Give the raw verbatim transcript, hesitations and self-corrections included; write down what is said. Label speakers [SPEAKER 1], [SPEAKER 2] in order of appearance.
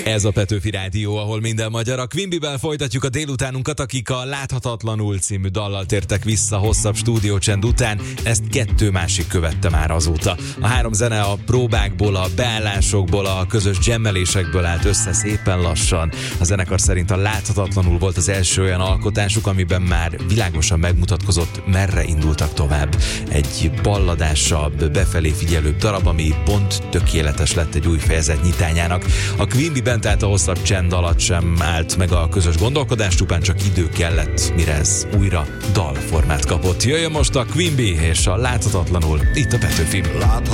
[SPEAKER 1] Ez a Petőfi Rádió, ahol minden magyar. A Quimbyvel folytatjuk a délutánunkat, akik a Láthatatlanul című dallal tértek vissza hosszabb stúdiócsend után. Ezt kettő másik követte már azóta. A három zene a próbákból, a beállásokból, a közös jammelésekből állt össze szépen lassan. A zenekar szerint a Láthatatlanul volt az első olyan alkotásuk, amiben már világosan megmutatkozott, merre indultak tovább. Egy balladásabb, befelé figyelőbb darab, ami pont tökéletes lett egy új fejezet nyitányának. A Quimbyben tehát a hosszabb csend alatt sem állt meg a közös gondolkodás, csupán csak idő kellett, mire ez újra dalformát kapott. Jöjjön most a Quimby és a Láthatatlanul itt a Petőfin.
[SPEAKER 2] Láthatatlanul